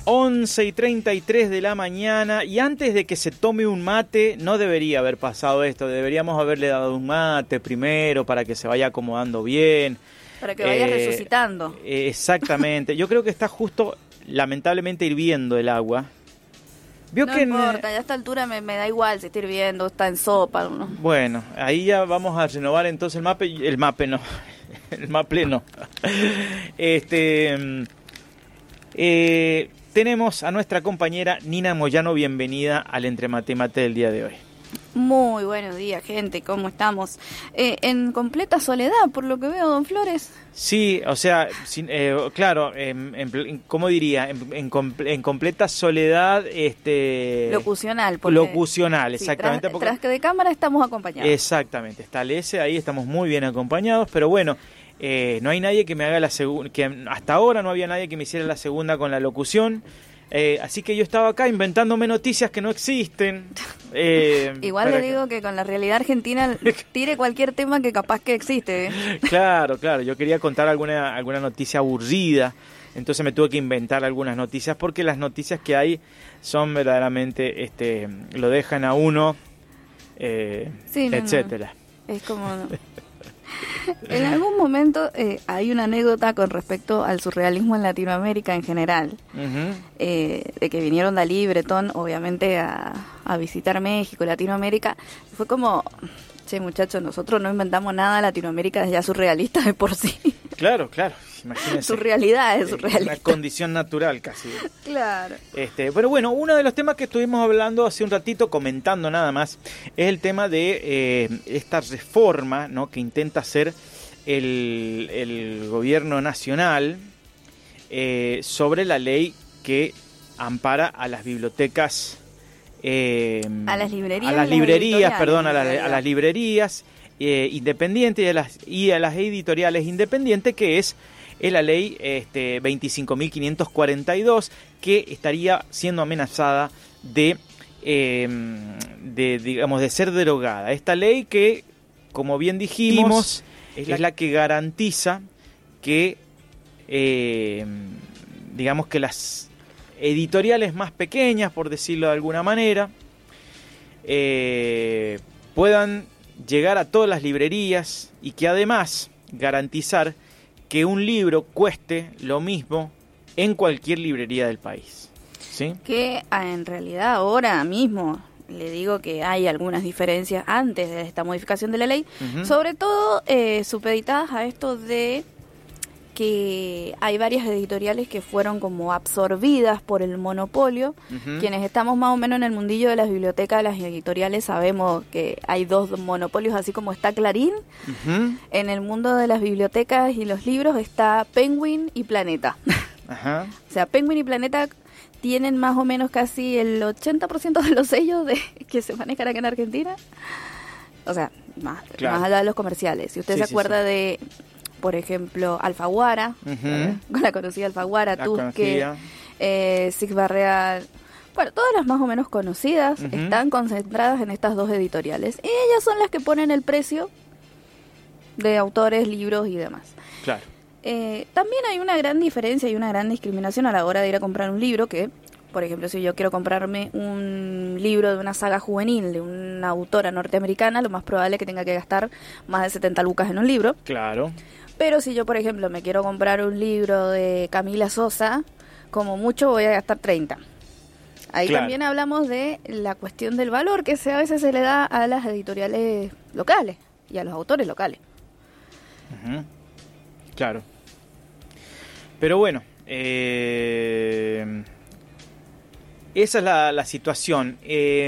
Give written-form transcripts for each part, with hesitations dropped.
11:33 de la mañana, y antes de que se tome un mate, no debería haber pasado esto, deberíamos haberle dado un mate primero para que se vaya acomodando bien. Para que vaya resucitando. Exactamente, yo creo que está justo, lamentablemente, hirviendo el agua. No importa, ya a esta altura me da igual si está hirviendo, está en sopa, ¿no? Bueno, ahí ya vamos a renovar entonces el maple no. Tenemos a nuestra compañera Nina Moyano, bienvenida al Entre Mate y Mate del día de hoy. Muy buenos días, gente, ¿cómo estamos? En completa soledad, por lo que veo, don Flores. Sí, o sea, claro, ¿cómo diría? En completa soledad, locucional. Locucional, exactamente. Sí, tras que de cámara estamos acompañados. Exactamente, está Lese, ahí estamos muy bien acompañados, pero bueno, no hay nadie que me haga la segunda, que hasta ahora no había nadie que me hiciera la segunda con la locución. Así que yo estaba acá inventándome noticias que no existen. Igual le digo que con la realidad argentina tire cualquier tema que capaz que existe. Claro, yo quería contar alguna noticia aburrida, entonces me tuve que inventar algunas noticias porque las noticias que hay son verdaderamente, lo dejan a uno, sí, etcétera. No. Es como... En algún momento hay una anécdota con respecto al surrealismo en Latinoamérica en general, de que vinieron Dalí y Bretón obviamente a visitar México, Latinoamérica. Fue como, che muchachos, nosotros no inventamos nada, Latinoamérica es ya surrealista de por sí. Claro, imagínense. Su realidad es surrealista. Una condición natural casi. Claro. Pero bueno, uno de los temas que estuvimos hablando hace un ratito, comentando nada más, es el tema de esta reforma, ¿no?, que intenta hacer el gobierno nacional sobre la ley que ampara a las bibliotecas, a las librerías, a las librerías independientes y a las editoriales independientes, que es la ley 25.542, que estaría siendo amenazada de ser derogada. Esta ley que, como bien dijimos, es la que garantiza que digamos que las editoriales más pequeñas, por decirlo de alguna manera, puedan llegar a todas las librerías, y que además garantizar que un libro cueste lo mismo en cualquier librería del país, ¿sí? Que en realidad ahora mismo le digo que hay algunas diferencias antes de esta modificación de la ley, sobre todo supeditadas a esto de que hay varias editoriales que fueron como absorbidas por el monopolio. Quienes estamos más o menos en el mundillo de las bibliotecas, las editoriales, sabemos que hay dos monopolios, así como está Clarín. En el mundo de las bibliotecas y los libros está Penguin y Planeta. O sea, Penguin y Planeta tienen más o menos casi el 80% de los sellos que se manejan acá en Argentina. O sea, más allá de los comerciales. Si usted se acuerda de, por ejemplo, Alfaguara, con la conocida Alfaguara, Tusque, Six Barreal, bueno, todas las más o menos conocidas están concentradas en estas dos editoriales. Y ellas son las que ponen el precio de autores, libros y demás. Claro. También hay una gran diferencia y una gran discriminación a la hora de ir a comprar un libro, que, por ejemplo, si yo quiero comprarme un libro de una saga juvenil de una autora norteamericana, lo más probable es que tenga que gastar más de 70 lucas en un libro. Claro. Pero si yo, por ejemplo, me quiero comprar un libro de Camila Sosa, como mucho voy a gastar 30. Ahí también hablamos de la cuestión del valor que a veces se le da a las editoriales locales y a los autores locales. Claro. Pero bueno, esa es la situación.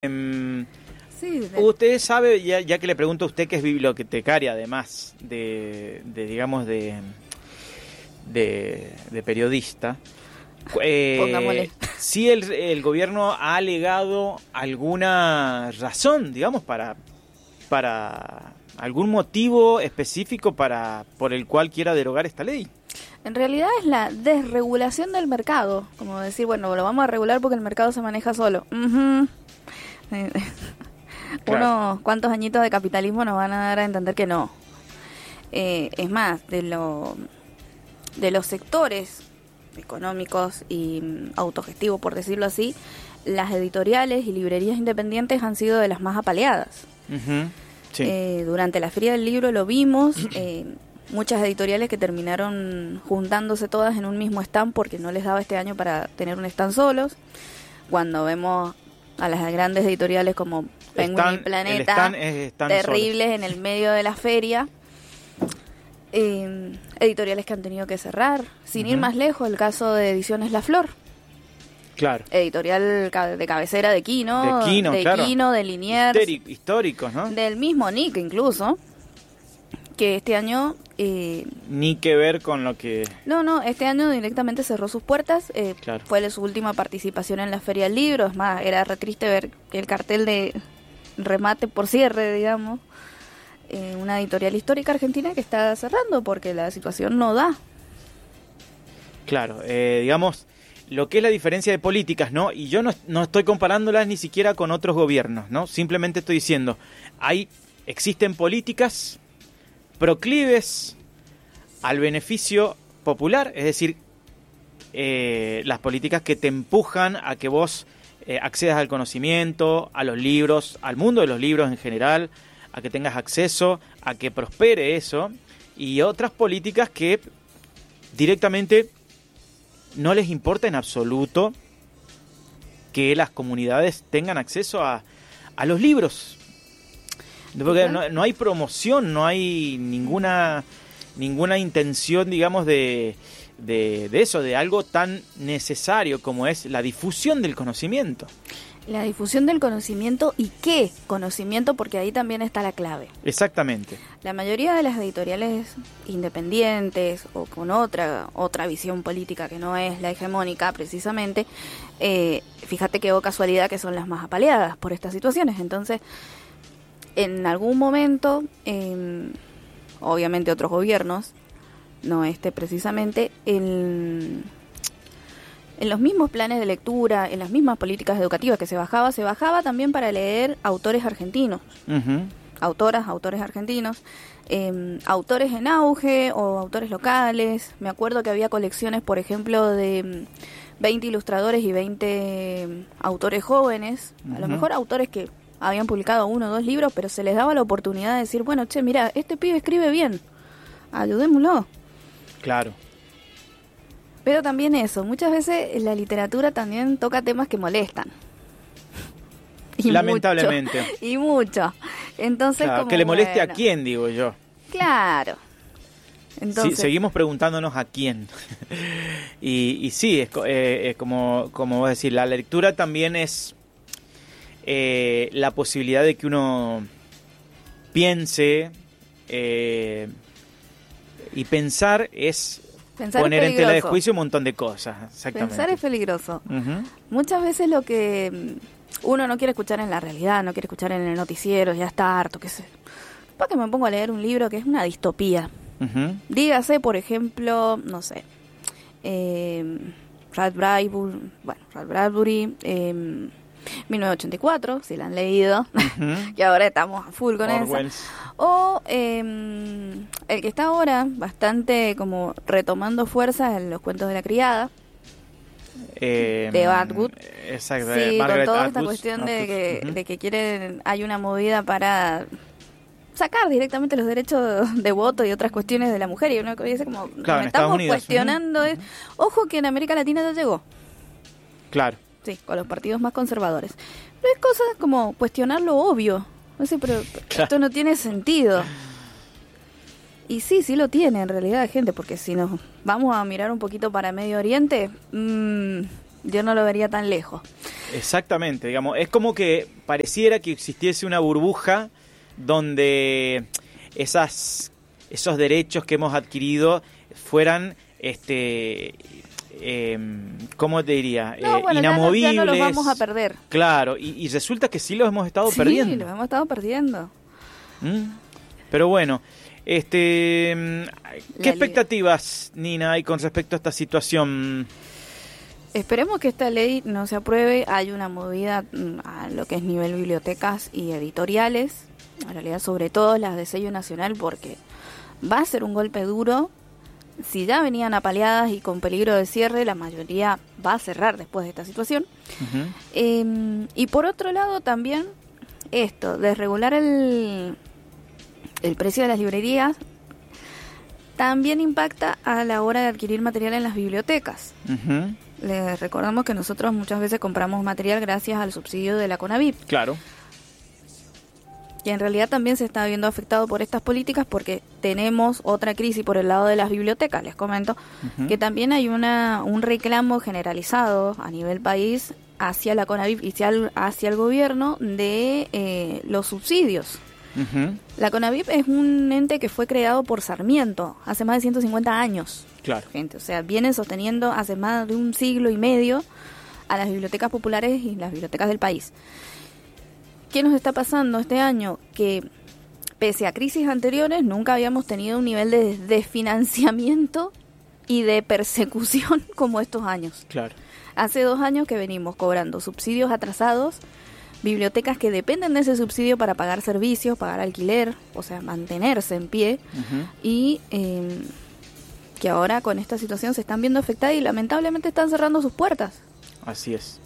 Usted sabe, ya que le pregunto a usted, que es bibliotecaria, además de periodista, si el gobierno ha alegado alguna razón, digamos, para algún motivo específico por el cual quiera derogar esta ley. En realidad es la desregulación del mercado, como decir, bueno, lo vamos a regular porque el mercado se maneja solo. Unos cuantos añitos de capitalismo nos van a dar a entender que no. Es más, de los sectores económicos y autogestivos, por decirlo así, las editoriales y librerías independientes han sido de las más apaleadas. Uh-huh. Sí. Durante la Feria del Libro lo vimos, muchas editoriales que terminaron juntándose todas en un mismo stand porque no les daba este año para tener un stand solos. Cuando vemos a las grandes editoriales como Penguin y Planeta, terribles en el medio de la feria, editoriales que han tenido que cerrar, sin ir más lejos, el caso de Ediciones La Flor. Claro. Editorial de cabecera de Quino, claro. Quino, de Liniers, históricos, ¿no? del mismo Nick incluso, que este año... Ni que ver con lo que... No, este año directamente cerró sus puertas, claro. Fue su última participación en la Feria del Libro, es más, era re triste ver el cartel de remate por cierre, digamos, una editorial histórica argentina que está cerrando porque la situación no da. Claro, digamos, lo que es la diferencia de políticas, ¿no? Y yo no estoy comparándolas ni siquiera con otros gobiernos, ¿no? Simplemente estoy diciendo, existen políticas proclives al beneficio popular, es decir, las políticas que te empujan a que vos accedas al conocimiento, a los libros, al mundo de los libros en general, a que tengas acceso, a que prospere eso, y otras políticas que directamente no les importa en absoluto que las comunidades tengan acceso a los libros. Porque no hay promoción, no hay ninguna intención, digamos, de eso, de algo tan necesario como es la difusión del conocimiento. La difusión del conocimiento y qué conocimiento, porque ahí también está la clave. Exactamente. La mayoría de las editoriales independientes o con otra visión política que no es la hegemónica precisamente, fíjate que casualidad que son las más apaleadas por estas situaciones. Entonces, en algún momento, obviamente otros gobiernos, no precisamente, en los mismos planes de lectura, en las mismas políticas educativas que se bajaba también para leer autores argentinos, autores argentinos, autores en auge o autores locales. Me acuerdo que había colecciones, por ejemplo, de 20 ilustradores y 20 autores jóvenes, a lo mejor autores que habían publicado 1 o 2 libros, pero se les daba la oportunidad de decir, bueno, mira, este pibe escribe bien, ayudémoslo. Claro. Pero también eso, muchas veces la literatura también toca temas que molestan. Y lamentablemente. Mucho. Entonces, claro, como, que le moleste a quién, digo yo. Claro. Entonces, sí, seguimos preguntándonos a quién. y sí, es como vos decís, la lectura también es la posibilidad de que uno piense, y pensar es poner en tela de juicio un montón de cosas. Exactamente. Pensar es peligroso. Muchas veces lo que uno no quiere escuchar en la realidad, no quiere escuchar en el noticiero, ya está harto, qué sé. ¿Para qué me pongo a leer un libro que es una distopía? Dígase, por ejemplo, no sé, Ray Bradbury, 1984, si la han leído, que ahora estamos a full con Orwell. esa. O el que está ahora bastante como retomando fuerzas en los cuentos de la criada, de Atwood. Exacto. Sí, Margaret con toda Atwood, esta cuestión de que quieren, hay una movida para sacar directamente los derechos de voto y otras cuestiones de la mujer, y uno dice como, claro, estamos cuestionando. Ojo que en América Latina ya llegó. Claro. Sí, con los partidos más conservadores. Pero es cosas como cuestionar lo obvio. No sé, pero claro, esto no tiene sentido. Y sí lo tiene en realidad, gente, porque si nos vamos a mirar un poquito para Medio Oriente, yo no lo vería tan lejos. Exactamente, digamos, es como que pareciera que existiese una burbuja donde esos derechos que hemos adquirido fueran, ¿cómo te diría? Inamovibles. Ya no los vamos a perder. Claro, y resulta que sí los hemos estado perdiendo. Sí, los hemos estado perdiendo. Pero bueno, ¿qué expectativas, Nina, hay con respecto a esta situación? Esperemos que esta ley no se apruebe. Hay una movida a lo que es nivel bibliotecas y editoriales, en realidad sobre todo las de sello nacional, porque va a ser un golpe duro si ya venían apaleadas y con peligro de cierre, la mayoría va a cerrar después de esta situación. Y por otro lado también esto, desregular el precio de las librerías, también impacta a la hora de adquirir material en las bibliotecas. Les recordamos que nosotros muchas veces compramos material gracias al subsidio de la CONAVIP. Claro. Y en realidad también se está viendo afectado por estas políticas porque tenemos otra crisis por el lado de las bibliotecas. Les comento que también hay un reclamo generalizado a nivel país hacia la CONAVIP y hacia el gobierno de los subsidios. La CONAVIP es un ente que fue creado por Sarmiento hace más de 150 años. Claro. Gente, o sea, vienen sosteniendo hace más de un siglo y medio a las bibliotecas populares y las bibliotecas del país. ¿Qué nos está pasando este año? Que pese a crisis anteriores nunca habíamos tenido un nivel de desfinanciamiento y de persecución como estos años. Claro. Hace 2 años que venimos cobrando subsidios atrasados, bibliotecas que dependen de ese subsidio para pagar servicios, pagar alquiler, o sea, mantenerse en pie, y que ahora con esta situación se están viendo afectadas y lamentablemente están cerrando sus puertas. Así es.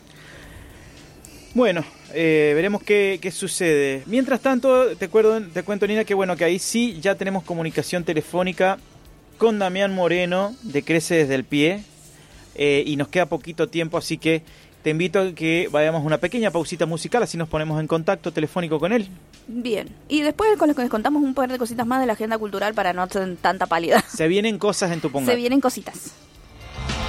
Bueno, veremos qué sucede. Mientras tanto, te cuento, Nina, que bueno, que ahí sí ya tenemos comunicación telefónica con Damián Moreno de Crece Desde el Pie, y nos queda poquito tiempo, así que te invito a que vayamos a una pequeña pausita musical, así nos ponemos en contacto telefónico con él. Bien, y después les contamos un par de cositas más de la agenda cultural para no tener tanta pálida. Se vienen cosas en Tupungato. Se vienen cositas.